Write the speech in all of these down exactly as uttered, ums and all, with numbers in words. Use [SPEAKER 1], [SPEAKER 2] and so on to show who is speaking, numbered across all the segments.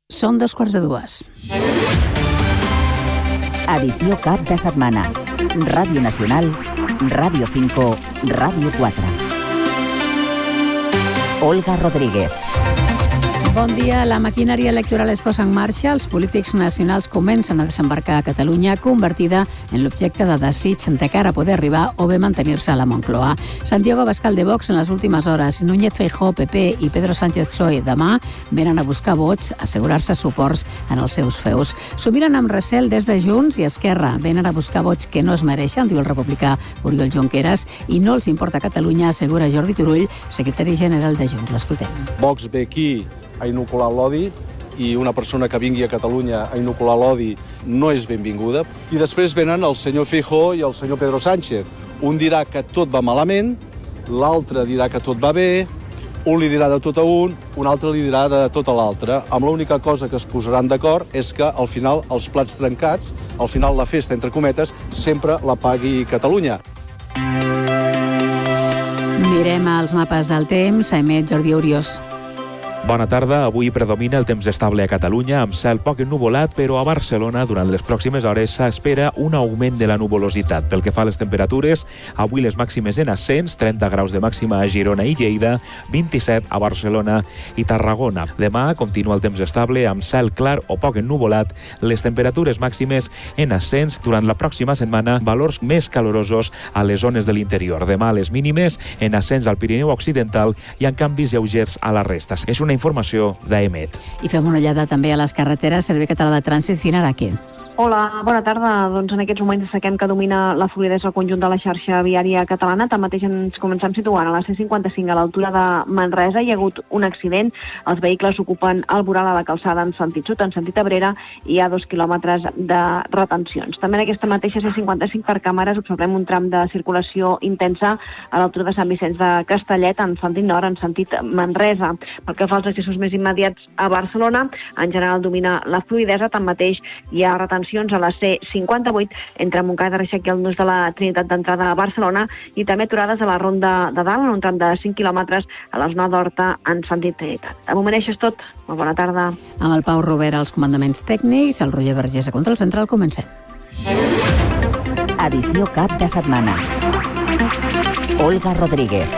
[SPEAKER 1] Són dos quarts de dues.
[SPEAKER 2] Edició cap de setmana. Ràdio Nacional, Ràdio cinco, Ràdio quatre. Olga Rodríguez.
[SPEAKER 1] Bon dia. La maquinària electoral es posa en marxa. Els polítics nacionals comencen a desembarcar a Catalunya, convertida en l'objecte de desig de cara a poder arribar o bé mantenir-se a la Moncloa. Santiago Abascal de Vox en les últimes hores, Núñez Feijóo, P P i Pedro Sánchez P S O E demà venen a buscar vots, assegurar-se suports en els seus feus. S'ho miren amb recel des de Junts i Esquerra. Venen a buscar vots que no es mereixen, diu el republicà Oriol Junqueras, i no els importa Catalunya, assegura Jordi Turull, secretari general de Junts. L'escoltem.
[SPEAKER 3] Vox ve aquí a inocular l'odi i una persona que vingui a Catalunya a inocular l'odi no és benvinguda. I després venen el senyor Feijóo i el senyor Pedro Sánchez. Un dirà que tot va malament, l'altre dirà que tot va bé, un li dirà de tot a un, un altre li dirà de tot a l'altre. Amb l'única cosa que es posaran d'acord és que al final els plats trencats, al final la festa, entre cometes, sempre la pagui Catalunya.
[SPEAKER 1] Mirem els mapes del temps. Emet Jordi Oriós.
[SPEAKER 4] Bona tarda. Avui predomina el temps estable a Catalunya, amb cel poc ennuvolat, però a Barcelona, durant les pròximes hores, s'espera un augment de la nuvolositat. Pel que fa a les temperatures, avui les màximes en ascens, trenta graus de màxima a Girona i Lleida, vint-i-set a Barcelona i Tarragona. Demà continua el temps estable, amb cel clar o poc ennuvolat, les temperatures màximes en ascens. Durant la pròxima setmana, valors més calorosos a les zones de l'interior. Demà les mínimes en ascens al Pirineu Occidental i en canvis lleugers a la resta. És una informació d'Emet.
[SPEAKER 1] I fem una ullada també a les carreteres. Servei Català de Trànsit, Finaraki.
[SPEAKER 5] Hola, bona tarda. Doncs en aquests moments destaquem que domina la fluïdesa al conjunt de la xarxa viària catalana. Tanmateix ens comencem situant a la C cinquanta-cinc a l'altura de Manresa. Hi ha hagut un accident. Els vehicles ocupen el voral a la calçada en sentit sud, en sentit Abrera, i hi ha dos quilòmetres de retencions. També en aquesta mateixa C cinquanta-cinc per càmeres observem un tram de circulació intensa a l'altura de Sant Vicenç de Castellet, en sentit nord, en sentit Manresa. Pel que fa als accessos més immediats a Barcelona, en general domina la fluïdesa. Tanmateix hi ha retencions a la C cinquanta-vuit entre Montcada de Reixac i el nus de la Trinitat d'entrada a Barcelona, i també aturades a la Ronda de Dalt, en un tram de cinc quilòmetres a la zona d'Horta en sentit Trinitat. De moment això és tot. Molt bona tarda.
[SPEAKER 1] Amb el Pau Rovera als comandaments tècnics, el Roger Vergés a control central. Comencem.
[SPEAKER 2] Edició cap de setmana. Olga Rodríguez.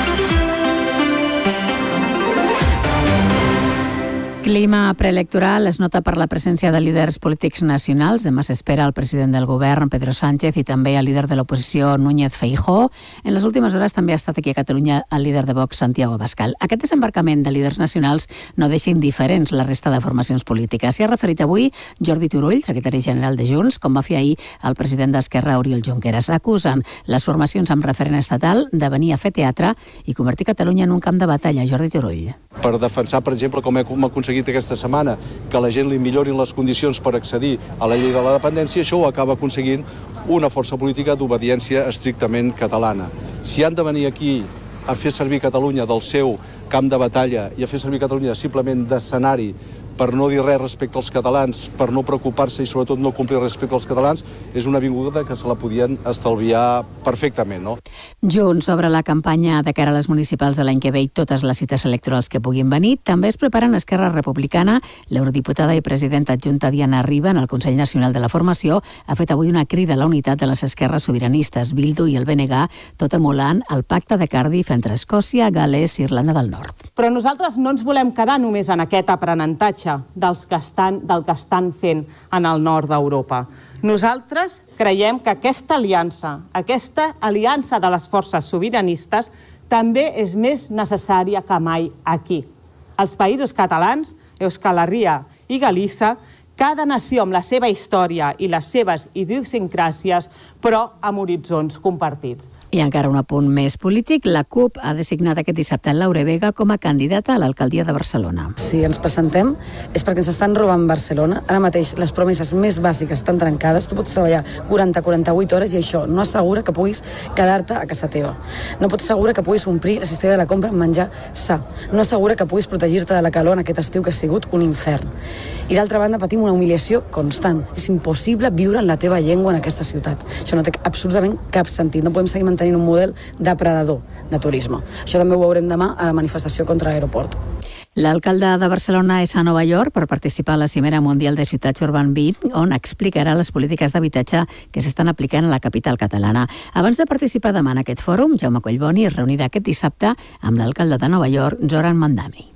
[SPEAKER 1] Clima preelectoral es nota per la presència de líders polítics nacionals. Demà s'espera el president del govern, Pedro Sánchez, i també el líder de l'oposició, Núñez Feijóo. En les últimes hores també ha estat aquí a Catalunya el líder de Vox, Santiago Abascal. Aquest desembarcament de líders nacionals no deixa indiferents la resta de formacions polítiques. S'hi ha referit avui Jordi Turull, secretari general de Junts, com va fer ahir el president d'Esquerra, Oriol Junqueras. Acusen les formacions amb referent estatal de venir a fer teatre i convertir Catalunya en un camp de batalla. Jordi Turull.
[SPEAKER 3] Per defensar, per exemple, com hem aconseguit aquesta setmana, que la gent li millorin les condicions per accedir a la llei de la dependència, això ho acaba aconseguint una força política d'obediència estrictament catalana. Si han de venir aquí a fer servir Catalunya del seu camp de batalla i a fer servir Catalunya simplement d'escenari per no dir res respecte als catalans, per no preocupar-se i sobretot no complir respecte als catalans, és una vinguda que se la podien estalviar perfectament, no?
[SPEAKER 1] Junts obre la campanya de cara a les municipals de l'any que ve i totes les cites electorals que puguin venir. També es preparen Esquerra Republicana. L'eurodiputada i presidenta adjunta Diana Riba, en el Consell Nacional de la Formació, ha fet avui una crida a la unitat de les esquerres sobiranistes, Bildu i el B N G, tot emulant el pacte de Cardiff entre Escòcia, Gal·les i Irlanda del Nord.
[SPEAKER 6] Però nosaltres no ens volem quedar només en aquest aprenentatge dels que estan, del que estan fent en el nord d'Europa. Nosaltres creiem que aquesta aliança, aquesta aliança de les forces sobiranistes, també és més necessària que mai aquí. Els països catalans, Euskal Herria i Galícia, cada nació amb la seva història i les seves idiosincràsies, però amb horitzons compartits.
[SPEAKER 1] I encara un apunt més polític, la CUP ha designat aquest dissabte Laura Vega com a candidata a l'alcaldia de Barcelona.
[SPEAKER 7] Si ens presentem és perquè ens estan robant Barcelona. Ara mateix les promeses més bàsiques estan trencades. Tu pots treballar quaranta a quaranta-vuit hores i això no assegura que puguis quedar-te a casa teva. No pots assegurar que puguis omplir la cistella de la compra amb menjar sa. No assegura que puguis protegir-te de la calor en aquest estiu que ha sigut un infern. I d'altra banda patim una humiliació constant. És impossible viure en la teva llengua en aquesta ciutat. Això no té absolutament cap sentit. No podem seguir mantenint un model depredador de turisme. Això també ho veurem demà a la manifestació contra l'aeroport.
[SPEAKER 1] L'alcalde de Barcelona és a Nova York per participar a la Cimera Mundial de Ciutats Urban vint, on explicarà les polítiques d'habitatge que s'estan aplicant a la capital catalana. Abans de participar demà en aquest fòrum, Jaume Collboni es reunirà aquest dissabte amb l'alcalde de Nova York, Zoran Mandami.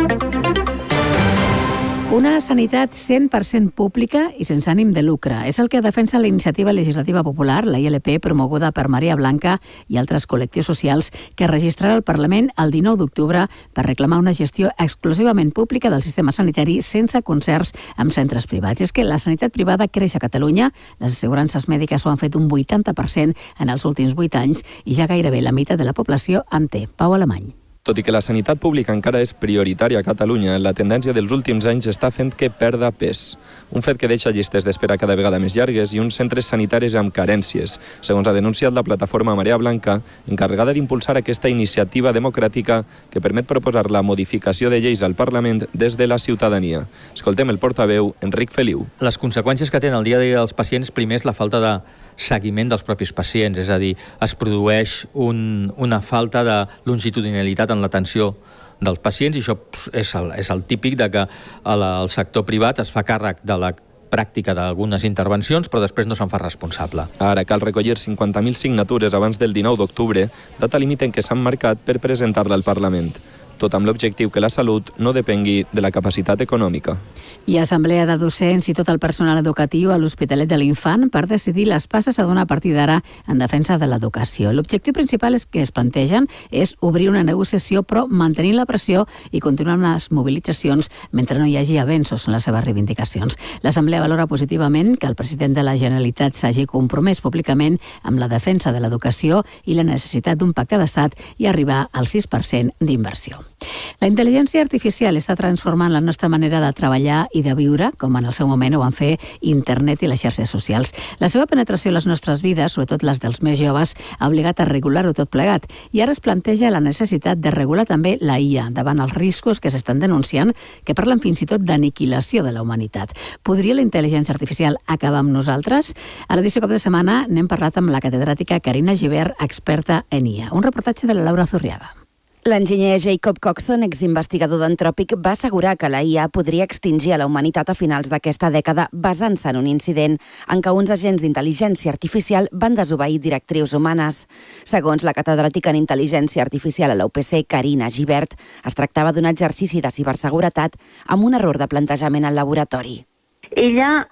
[SPEAKER 1] Una sanitat cent per cent pública i sense ànim de lucre. És el que defensa la Iniciativa Legislativa Popular, la I L P, promoguda per Maria Blanca i altres col·lectius socials, que registrarà el Parlament el dinou d'octubre per reclamar una gestió exclusivament pública del sistema sanitari sense concerts amb centres privats. És que la sanitat privada creix a Catalunya, les assegurances mèdiques ho han fet un vuitanta per cent en els últims vuit anys i ja gairebé la meitat de la població en té. Pau Alemany.
[SPEAKER 8] Tot i que la sanitat pública encara és prioritària a Catalunya, la tendència dels últims anys està fent que perda pes. Un fet que deixa llistes d'espera cada vegada més llargues i uns centres sanitaris amb carències, segons ha denunciat la plataforma Marea Blanca, encarregada d'impulsar aquesta iniciativa democràtica que permet proposar la modificació de lleis al Parlament des de la ciutadania. Escoltem el portaveu, Enric Feliu.
[SPEAKER 9] Les conseqüències que tenen el dia a dia dels pacients, primer és la falta de seguiment dels propis pacients, és a dir, es produeix un, una falta de longitudinalitat en l'atenció dels pacients i això és el, és el típic de que el, el sector privat es fa càrrec de la pràctica d'algunes intervencions, però després no se'n fa responsable.
[SPEAKER 8] Ara cal recollir cinquanta mil signatures abans del dinou d'octubre, data límit en què s'han marcat per presentar-la al Parlament. Tot amb l'objectiu que la salut no depengui de la capacitat econòmica.
[SPEAKER 1] I assemblea de docents i tot el personal educatiu a l'Hospitalet de l'Infant per decidir les passes a donar a partir d'ara en defensa de l'educació. L'objectiu principal és que es plantegen és obrir una negociació però mantenint la pressió i continuar amb les mobilitzacions mentre no hi hagi avenços en les seves reivindicacions. L'assemblea valora positivament que el president de la Generalitat s'hagi compromès públicament amb la defensa de l'educació i la necessitat d'un pacte d'estat i arribar al sis per cent d'inversió. La intel·ligència artificial està transformant la nostra manera de treballar i de viure, com en el seu moment ho van fer internet i les xarxes socials. La seva penetració a les nostres vides, sobretot les dels més joves, ha obligat a regular-ho tot plegat i ara es planteja la necessitat de regular també la I A davant els riscos que s'estan denunciant, que parlen fins i tot d'aniquilació de la humanitat. Podria la intel·ligència artificial acabar amb nosaltres? A l'edició cap de setmana n'hem parlat amb la catedràtica Carina Gibert, experta en I A. Un reportatge de la Laura Zurriaga.
[SPEAKER 10] L'enginyer Jacob Coxon, exinvestigador d'Anthropic, va assegurar que la I A podria extingir a la humanitat a finals d'aquesta dècada basant-se en un incident en què uns agents d'intel·ligència artificial van desobeir directrius humanes. Segons la catedràtica en intel·ligència artificial a la U P C, Carina Gibert, es tractava d'un exercici de ciberseguretat amb un error de plantejament al laboratori.
[SPEAKER 11] Ella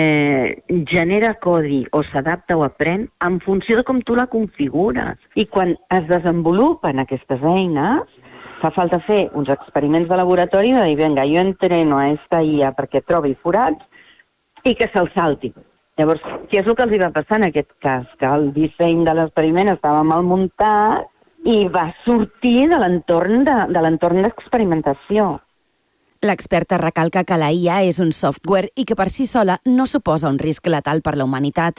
[SPEAKER 11] eh, genera codi o s'adapta o aprèn en funció de com tu la configures. I quan es desenvolupen aquestes eines, fa falta fer uns experiments de laboratori de dir, vinga, jo entreno a esta I A perquè trobi forats i que se'l salti. Llavors, què és el que els va passar en aquest cas? Que el disseny de l'experiment estava mal muntat i va sortir de l'entorn de, de l'entorn d'experimentació.
[SPEAKER 10] L'experta recalca que la I A és un software i que per si sola no suposa un risc letal per la humanitat.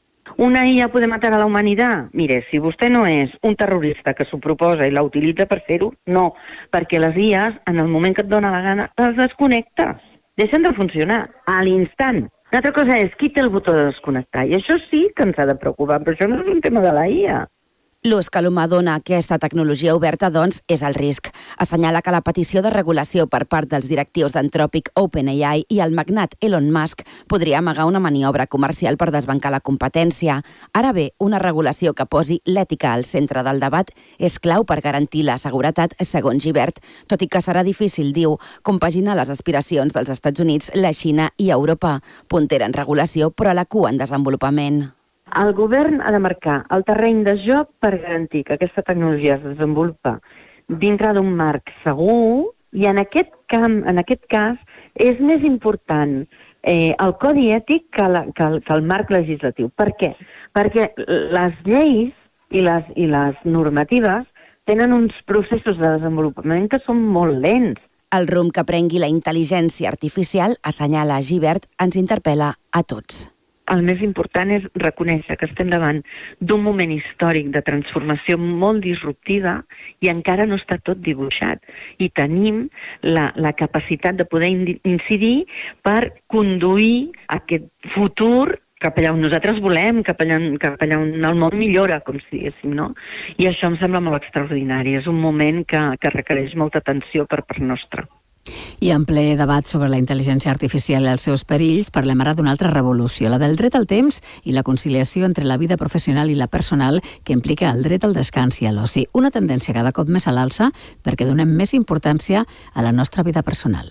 [SPEAKER 11] Una I A puede matar a la humanitat? Mire, si vostè no és un terrorista que s'ho proposa i la utilitza per fer-ho, no, perquè les I As, en el moment que et dóna la gana, les desconnectes. Deixen de funcionar a l'instant. Una altra cosa és qui té el botó de desconnectar, i això sí que ens ha de preocupar, però això no és un tema de la I A.
[SPEAKER 10] L'ús que l'humà dona a aquesta tecnologia oberta, doncs, és el risc. Assenyala que la petició de regulació per part dels directius d'Anthropic, OpenAI i el magnat Elon Musk podria amagar una maniobra comercial per desbancar la competència. Ara bé, una regulació que posi l'ètica al centre del debat és clau per garantir la seguretat, segons Gibert, tot i que serà difícil, diu, compaginar les aspiracions dels Estats Units, la Xina i Europa, puntera en regulació però a la cua en desenvolupament.
[SPEAKER 11] El govern ha de marcar el terreny de joc per garantir que aquesta tecnologia es desenvolupa dintre d'un marc segur i en aquest camp, en aquest cas, és més important eh, el codi ètic que, la, que, el, que el marc legislatiu. Per què? Perquè les lleis i les, i les normatives tenen uns processos de desenvolupament que són molt lents.
[SPEAKER 10] El rumb que prengui la intel·ligència artificial, assenyala Gibert, ens interpel·la a tots.
[SPEAKER 11] El més important és reconèixer que estem davant d'un moment històric de transformació molt disruptiva i encara no està tot dibuixat. I tenim la, la capacitat de poder incidir per conduir aquest futur cap allà on nosaltres volem, cap allà, cap allà on el món millora, com si diguéssim, no? I això em sembla molt extraordinari. És un moment que, que requereix molta atenció per part nostra.
[SPEAKER 1] I en ple debat sobre la intel·ligència artificial i els seus perills, parlem ara d'una altra revolució, la del dret al temps i la conciliació entre la vida professional i la personal, que implica el dret al descans i a l'oci. Una tendència cada cop més a l'alça perquè donem més importància a la nostra vida personal.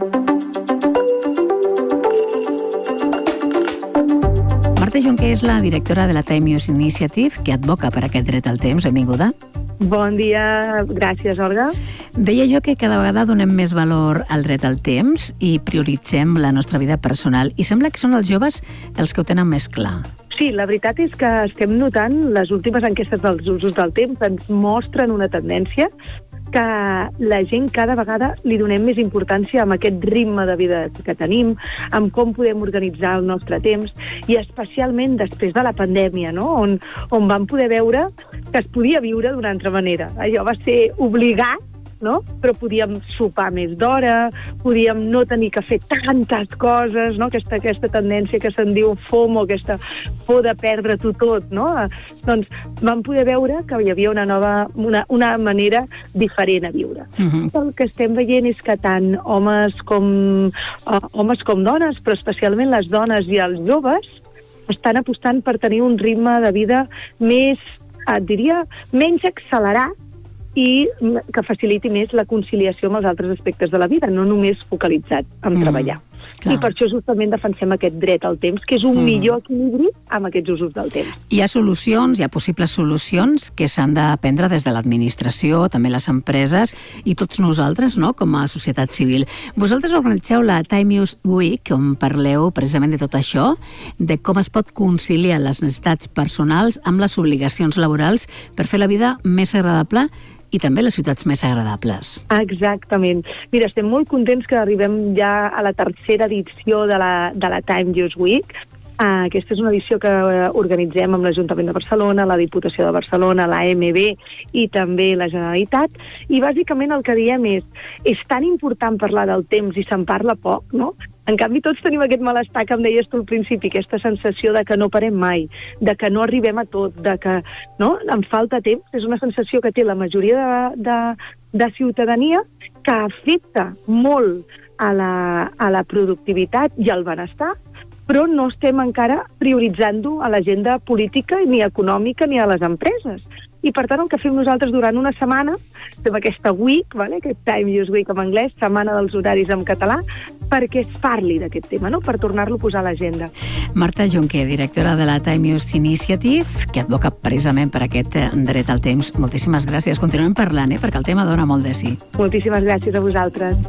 [SPEAKER 1] Marta Jonqué és la directora de la Time Use Initiative, que advoca per aquest dret al temps. Benvinguda.
[SPEAKER 12] Bon dia, gràcies, Olga.
[SPEAKER 1] Deia jo que cada vegada donem més valor al dret al temps i prioritzem la nostra vida personal. I sembla que són els joves els que ho tenen més clar.
[SPEAKER 12] Sí, la veritat és que estem notant, les últimes enquestes dels usos del temps ens mostren una tendència que la gent cada vegada li donem més importància amb aquest ritme de vida que tenim, amb com podem organitzar el nostre temps, i especialment després de la pandèmia, no? on, on vam poder veure que es podia viure d'una altra manera. Allò va ser obligat, no? Però podíem sopar més d'hora, podíem no tenir que fer tantes coses, no? Aquesta, aquesta tendència que se'n diu FOMO, aquesta por de perdre-t'ho tot, no? Doncs vam poder veure que hi havia una nova, una, una manera diferent a viure. Uh-huh. El que estem veient és que tant homes com, uh, homes com dones, però especialment les dones i els joves, estan apostant per tenir un ritme de vida més, et diria, menys accelerat, i que faciliti més la conciliació amb els altres aspectes de la vida, no només focalitzat en mm, treballar. Clar. I per això justament defensem aquest dret al temps, que és un mm. millor equilibri amb aquests usos del temps.
[SPEAKER 1] Hi ha solucions, hi ha possibles solucions que s'han de prendre des de l'administració, també les empreses i tots nosaltres, no?, com a societat civil. Vosaltres organitzeu la Time Use Week, on parleu precisament de tot això, de com es pot conciliar les necessitats personals amb les obligacions laborals per fer la vida més agradable i també les ciutats més agradables.
[SPEAKER 12] Exactament. Mira, estem molt contents que arribem ja a la tercera edició de la, de la Time Use Week. Uh, aquesta és una edició que organitzem amb l'Ajuntament de Barcelona, la Diputació de Barcelona, la A M B i també la Generalitat. I bàsicament el que diem és, és tan important parlar del temps i se'n parla poc, no? En canvi, tots tenim aquest malestar que em deies tu al principi, aquesta sensació de que no parem mai, de que no arribem a tot, de que no, em falta temps. És una sensació que té la majoria de, de, de ciutadania, que afecta molt a la, a la productivitat i al benestar, però no estem encara prioritzant-ho a l'agenda política, ni econòmica, ni a les empreses. I, per tant, el que fem nosaltres durant una setmana, fem aquesta week, vale? Aquest Time Use Week en anglès, setmana dels horaris en català, perquè es parli d'aquest tema, no?, per tornar-lo a posar a l'agenda.
[SPEAKER 1] Marta Jonqué, directora de la Time Use Initiative, que advoca precisament per aquest dret al temps. Moltíssimes gràcies. Continuem parlant, eh?, perquè el tema dona molt de sí.
[SPEAKER 12] Moltíssimes gràcies a vosaltres.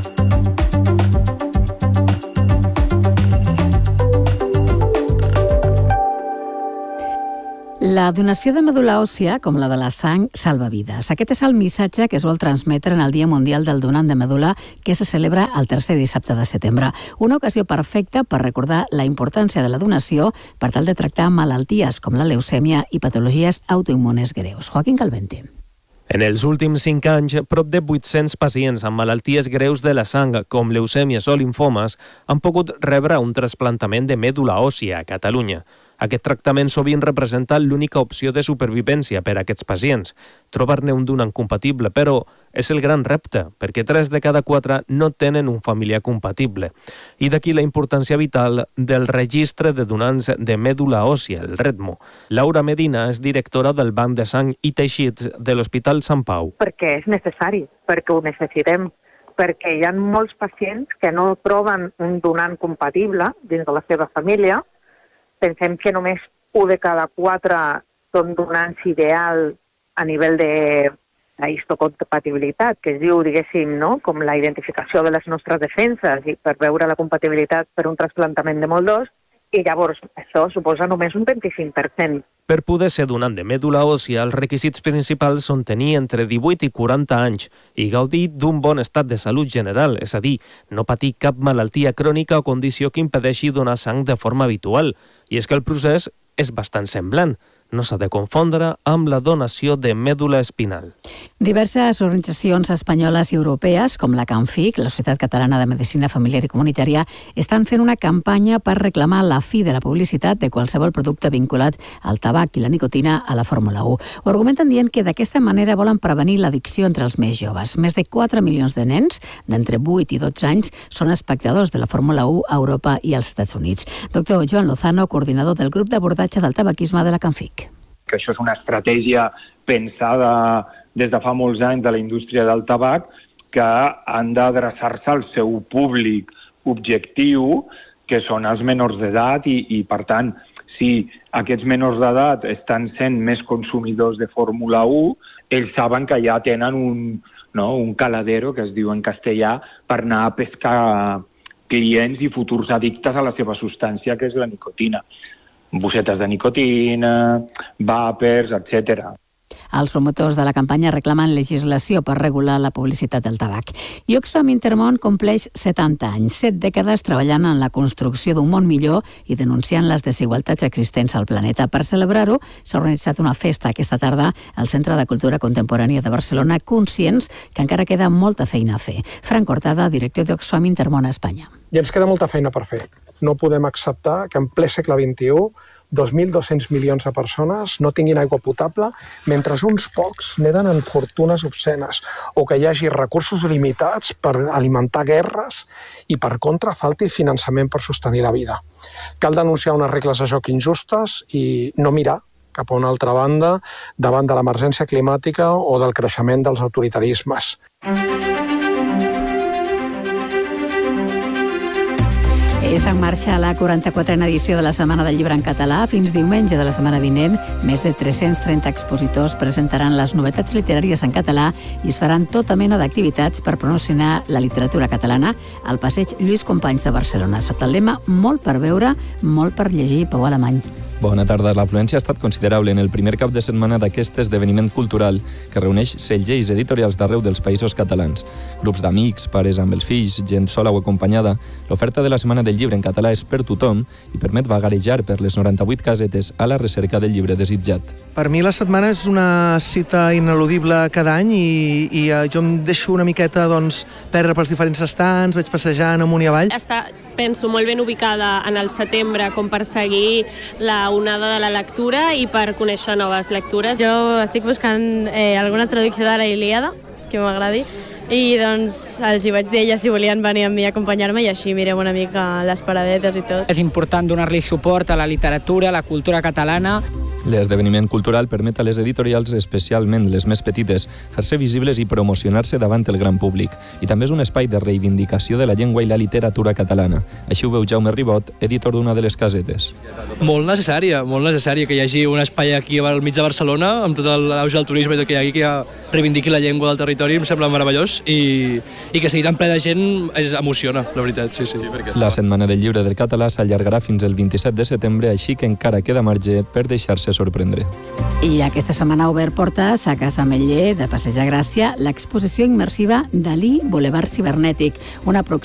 [SPEAKER 1] La donació de medul·la òssia, com la de la sang, salva vides. Aquest és el missatge que es vol transmetre en el Dia Mundial del Donant de Medul·la, que se celebra el tercer dissabte de setembre. Una ocasió perfecta per recordar la importància de la donació per tal de tractar malalties com la leucèmia i patologies autoimmunes greus. Joaquín Calvente.
[SPEAKER 13] En els últims cinc anys, prop de vuit-cents pacients amb malalties greus de la sang, com leucèmies o linfomes, han pogut rebre un trasplantament de medul·la òssia a Catalunya. Aquest tractament sovint representa l'única opció de supervivència per a aquests pacients. Trobar-ne un donant compatible, però, és el gran repte, perquè tres de cada quatre no tenen un familiar compatible. I d'aquí la importància vital del registre de donants de medul·la òssia, el REDMO. Laura Medina és directora del Banc de Sang i Teixits de l'Hospital Sant Pau.
[SPEAKER 14] Perquè és necessari, perquè ho necessitem, perquè hi ha molts pacients que no troben un donant compatible dins de la seva família. Pensem que només un de cada quatre són donants ideal a nivell de la histocompatibilitat, que es diu, diguéssim, no? Com la identificació de les nostres defenses i per veure la compatibilitat per un trasplantament de molt d'os, i llavors això suposa només un vint-i-cinc per cent.
[SPEAKER 13] Per poder ser donant de medul·la òssia, els requisits principals són tenir entre divuit i quaranta anys i gaudir d'un bon estat de salut general, és a dir, no patir cap malaltia crònica o condició que impedeixi donar sang de forma habitual. I és que el procés és bastant semblant. no s'ha de confondre amb la donació de mèdula espinal.
[SPEAKER 1] Diverses organitzacions espanyoles i europees, com la CANFIC, la Societat Catalana de Medicina Familiar i Comunitària, estan fent una campanya per reclamar la fi de la publicitat de qualsevol producte vinculat al tabac i la nicotina a la Fórmula u. Ho argumenten dient que d'aquesta manera volen prevenir l'addicció entre els més joves. Més de quatre milions de nens d'entre vuit i dotze anys són espectadors de la Fórmula u a Europa i als Estats Units. Doctor Joan Lozano, coordinador del grup d'abordatge del tabaquisme de la CANFIC.
[SPEAKER 15] Que això és una estratègia pensada des de fa molts anys de la indústria del tabac, que han d'adreçar-se al seu públic objectiu, que són els menors d'edat, i, i per tant, si aquests menors d'edat estan sent més consumidors de Fórmula u, ells saben que ja tenen un, no, un caladero, que es diu en castellà, per anar a pescar clients i futurs addictes a la seva substància, que és la nicotina. Bossetes de nicotina, vàpers, etcètera.
[SPEAKER 1] Els promotors de la campanya reclamen legislació per regular la publicitat del tabac. I Oxfam Intermón compleix setanta anys, set dècades treballant en la construcció d'un món millor i denunciant les desigualtats existents al planeta. Per celebrar-ho, s'ha organitzat una festa aquesta tarda al Centre de Cultura Contemporània de Barcelona, conscients que encara queda molta feina a fer. Fran Cortada, director d'Oxfam Intermón a Espanya.
[SPEAKER 16] I ens queda molta feina per fer. No podem acceptar que en ple segle vint-i-u dos mil dos-cents milions de persones no tinguin aigua potable, mentre uns pocs neden en fortunes obscenes, o que hi hagi recursos limitats per alimentar guerres i, per contra, falti finançament per sostenir la vida. Cal denunciar unes regles de joc injustes i no mirar cap a una altra banda davant de l'emergència climàtica o del creixement dels autoritarismes.
[SPEAKER 1] És en marxa la quaranta-quatrena edició de la Setmana del Llibre en Català. Fins diumenge de la setmana vinent, més de tres-cents trenta expositors presentaran les novetats literàries en català i es faran tota mena d'activitats per promocionar la literatura catalana al passeig Lluís Companys de Barcelona, sota el lema Molt per veure, molt per llegir, Pau Alemany.
[SPEAKER 8] Bona tarda. L'afluència ha estat considerable en el primer cap de setmana d'aquest esdeveniment cultural que reuneix segells editorials d'arreu dels països catalans. Grups d'amics, pares amb els fills, gent sola o acompanyada. L'oferta de la Setmana del Llibre en català és per tothom i permet vagarejar per les noranta-vuit casetes a la recerca del llibre desitjat.
[SPEAKER 17] Per mi la setmana és una cita ineludible cada any i, i jo em deixo una miqueta doncs, perdre pels diferents estants, vaig passejant amunt i avall.
[SPEAKER 18] Està, penso, molt ben ubicada en el setembre com per seguir la onada de la lectura i per conèixer noves lectures.
[SPEAKER 19] Jo estic buscant eh, alguna traducció de la Ilíada que m'agradi i doncs els hi vaig dir a ella si volien venir amb mi a acompanyar-me i així mirem una mica les paradetes i tot.
[SPEAKER 20] És important donar-li suport a la literatura, a la cultura catalana.
[SPEAKER 8] L'esdeveniment cultural permet a les editorials, especialment les més petites, fer-se visibles i promocionar-se davant el gran públic. I també és un espai de reivindicació de la llengua i la literatura catalana. Així ho veu Jaume Ribot, editor d'una de les casetes.
[SPEAKER 21] Molt necessària, molt necessària que hi hagi un espai aquí al mig de Barcelona, amb tot l'auge del turisme que hi ha aquí, que reivindiqui la llengua del territori, em sembla meravellós, i, i que sigui tan ple de gent es emociona, la veritat. Sí, sí. Sí,
[SPEAKER 8] la Setmana del Llibre del Català s'allargarà fins el vint-i-set de setembre, així que encara queda marge per deixar-se sorprendre.
[SPEAKER 1] I aquesta setmana ha obert portes a Casa Ametller de Passeig de Gràcia l'exposició immersiva Dalí Boulevard Cibernètic, una